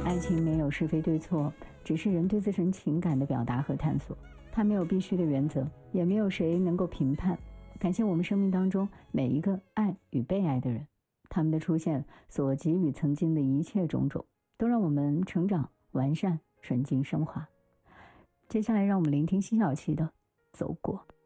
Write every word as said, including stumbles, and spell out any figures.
爱情没有是非对错，只是人对自身情感的表达和探索。它没有必须的原则，也没有谁能够评判。感谢我们生命当中每一个爱与被爱的人，他们的出现所给予曾经的一切种种，都让我们成长、完善、纯净升华。接下来让我们聆听辛晓琪的《走过》。